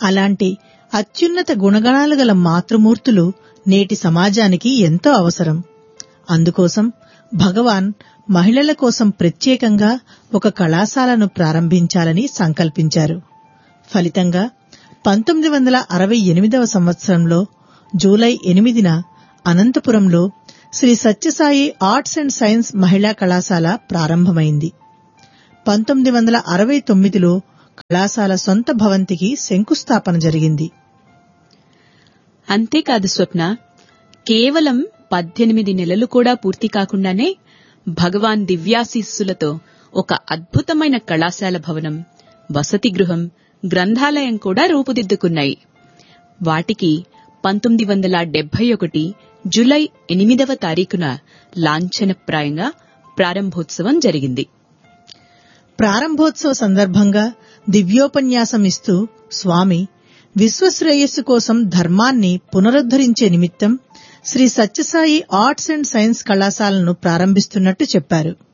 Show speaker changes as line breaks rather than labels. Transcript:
అలాంటి అత్యున్నత గుణగణాలు గల మాతృమూర్తులు నేటి సమాజానికి ఎంతో అవసరం. అందుకోసం భగవాన్ మహిళల కోసం ప్రత్యేకంగా ఒక కళాశాలను ప్రారంభించాలని సంకల్పించారు. ఫలితంగా 1968వ సంవత్సరంలో జూలై 8న అనంతపురంలో Shri Sathya Sai arts and science మహిళా కళాశాల ప్రారంభమైంది. 1969లో కళాశాల సొంత భవంతికి శంకుస్థాపన జరిగింది.
అంతేకాదు స్వప్న, కేవలం 18 నెలలు కూడా పూర్తి కాకుండానే భగవాన్ దివ్యాశీస్సులతో ఒక అద్భుతమైన కళాశాల భవనం, వసతి గృహం, గ్రంథాలయం కూడా రూపుదిద్దుకున్నాయి. వాటికి 1971 జులై 8వ తారీఖున లాంఛనప్రాయంగా ప్రారంభోత్సవం జరిగింది.
ప్రారంభోత్సవ సందర్భంగా దివ్యోపన్యాసం ఇస్తూ స్వామి విశ్వశ్రేయస్సు కోసం ధర్మాన్ని పునరుద్ధరించే నిమిత్తం Shri Sathya Sai arts and science కళాశాలను ప్రారంభిస్తున్నట్టు చెప్పారు.